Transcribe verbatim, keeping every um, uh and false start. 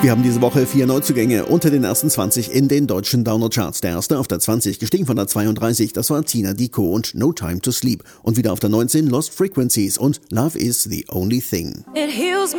Wir haben diese Woche vier Neuzugänge unter den ersten zwanzig in den deutschen Download-Charts. Der erste auf der zwanzig, gestiegen von der zweiunddreißig, das war Tina Dicko und No Time to Sleep. Und wieder auf der neunzehn Lost Frequencies und Love is the Only Thing. It heals